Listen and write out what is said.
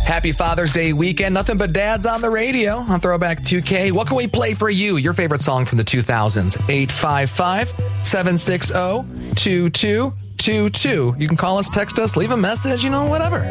Happy Father's Day weekend. Nothing but dads on the radio on Throwback 2K. What can we play for you? Your favorite song from the 2000s. 855-760-2222. You can call us, text us, leave a message, whatever.